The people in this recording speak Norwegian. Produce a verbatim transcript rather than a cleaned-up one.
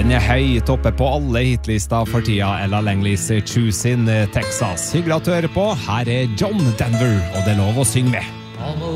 Den er høyt oppe på alle hitlister for tida, Ella Langley's Choose in Texas. Hyggelig at du hører på. Her er John Denver, og det er lov å synge med.